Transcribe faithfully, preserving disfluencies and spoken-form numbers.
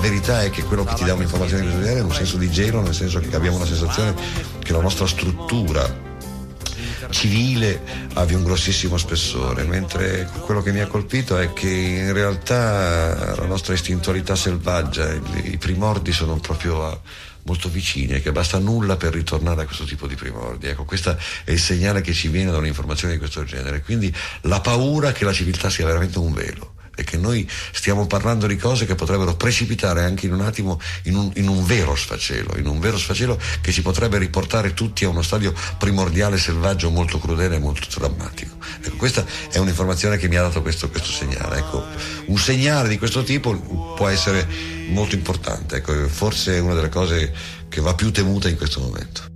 verità è che quello che ti dà un'informazione di questo genere è un senso di gelo, nel senso che abbiamo la sensazione che la nostra struttura civile abbia un grossissimo spessore, mentre quello che mi ha colpito è che in realtà la nostra istintualità selvaggia, i primordi sono proprio a, molto vicini e che basta nulla per ritornare a questo tipo di primordi. Ecco, questo è il segnale che ci viene da un'informazione di questo genere, quindi la paura che la civiltà sia veramente un velo e che noi stiamo parlando di cose che potrebbero precipitare anche in un attimo in un, in un vero sfacelo, in un vero sfacelo che ci potrebbe riportare tutti a uno stadio primordiale selvaggio molto crudele e molto drammatico. Ecco, questa è un'informazione che mi ha dato questo, questo segnale. Ecco, un segnale di questo tipo può essere molto importante, ecco, forse è una delle cose che va più temuta in questo momento.